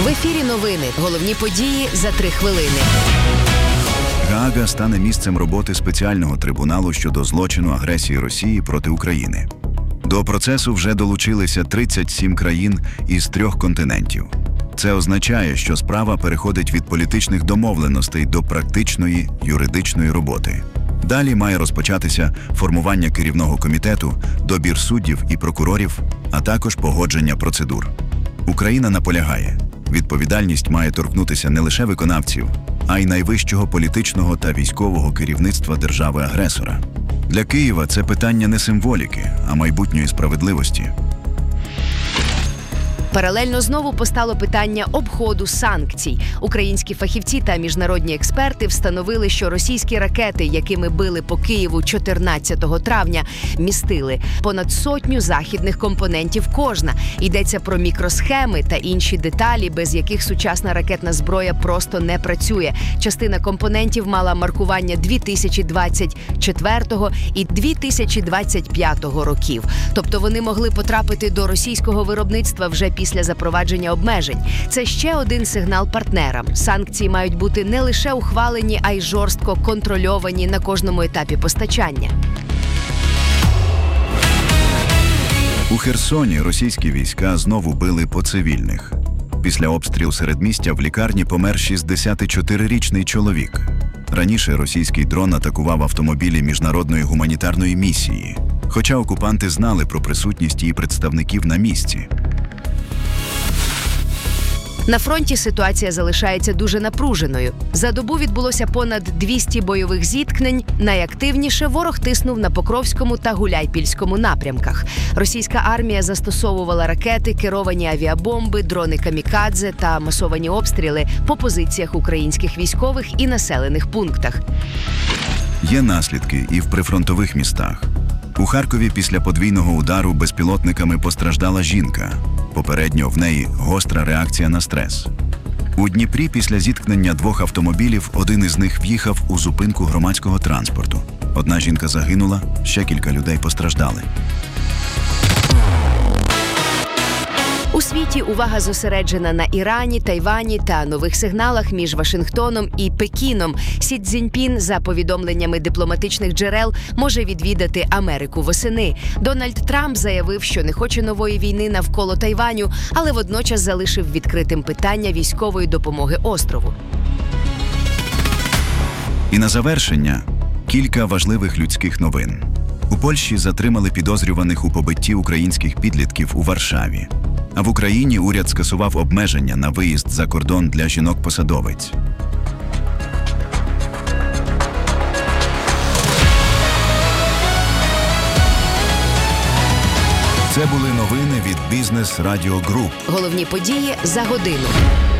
В ефірі новини. Головні події за 3 хвилини. Гаага стане місцем роботи спеціального трибуналу щодо злочину агресії Росії проти України. До процесу вже долучилися 37 країн із 3 континентів. Це означає, що справа переходить від політичних домовленостей до практичної юридичної роботи. Далі має розпочатися формування керівного комітету, добір суддів і прокурорів, а також погодження процедур. Україна наполягає, відповідальність має торкнутися не лише виконавців, а й найвищого політичного та військового керівництва держави-агресора. Для Києва це питання не символіки, а майбутньої справедливості. Паралельно знову постало питання обходу санкцій. Українські фахівці та міжнародні експерти встановили, що російські ракети, якими били по Києву 14 травня, містили понад 100 західних компонентів кожна. Йдеться про мікросхеми та інші деталі, без яких сучасна ракетна зброя просто не працює. Частина компонентів мала маркування 2024 і 2025 років. Тобто вони могли потрапити до російського виробництва вже після запровадження обмежень. Це ще один сигнал партнерам. Санкції мають бути не лише ухвалені, а й жорстко контрольовані на кожному етапі постачання. У Херсоні російські війська знову били по цивільних. Після обстрілу середмістя в лікарні помер 64-річний чоловік. Раніше російський дрон атакував автомобілі міжнародної гуманітарної місії, хоча окупанти знали про присутність її представників на місці. На фронті ситуація залишається дуже напруженою. За добу відбулося понад 200 бойових зіткнень. Найактивніше ворог тиснув на Покровському та Гуляйпільському напрямках. Російська армія застосовувала ракети, керовані авіабомби, дрони камікадзе та масовані обстріли по позиціях українських військових і населених пунктах. Є наслідки і в прифронтових містах. У Харкові після подвійного удару безпілотниками постраждала жінка. Попередньо в неї гостра реакція на стрес. У Дніпрі після зіткнення 2 автомобілів один із них в'їхав у зупинку громадського транспорту. Одна жінка загинула, ще кілька людей постраждали. У світі увага зосереджена на Ірані, Тайвані та нових сигналах між Вашингтоном і Пекіном. Сі Цзіньпін, за повідомленнями дипломатичних джерел, може відвідати Америку восени. Дональд Трамп заявив, що не хоче нової війни навколо Тайваню, але водночас залишив відкритим питання військової допомоги острову. І на завершення – кілька важливих людських новин. У Польщі затримали підозрюваних у побитті українських підлітків у Варшаві. А в Україні уряд скасував обмеження на виїзд за кордон для жінок-посадовиць. Це були новини від Business Radio Group. Головні події за годину.